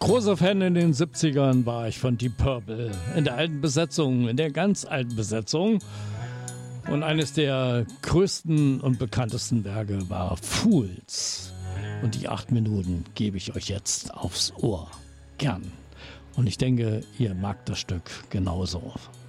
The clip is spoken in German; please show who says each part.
Speaker 1: Großer Fan in den 70ern war ich von Deep Purple. In der alten Besetzung, in der ganz alten Besetzung. Und eines der größten und bekanntesten Werke war Fools. Und die 8 Minuten gebe ich euch jetzt aufs Ohr. Gern. Und ich denke, ihr mag das Stück genauso.